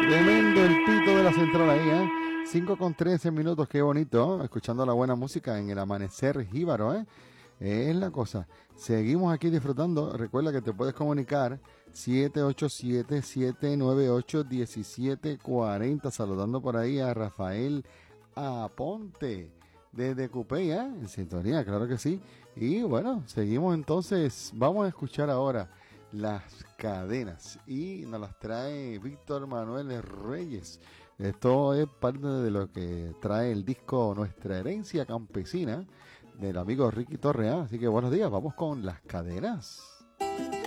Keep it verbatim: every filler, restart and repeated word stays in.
Tremendo el pito de la central ahí, ¿eh? cinco con trece minutos, qué bonito, ¿eh? Escuchando la buena música en el amanecer jíbaro, ¿eh? Eh, Es la cosa. Seguimos aquí disfrutando. Recuerda que te puedes comunicar siete ocho siete, siete nueve ocho, uno siete cuatro cero. Saludando por ahí a Rafael Aponte desde Cupey, ¿eh? En sintonía, claro que sí. Y bueno, seguimos entonces. Vamos a escuchar ahora Las Cadenas y nos las trae Víctor Manuel Reyes. Esto es parte de lo que trae el disco Nuestra Herencia Campesina del amigo Ricky Torrea. Así que buenos días, vamos con Las Cadenas.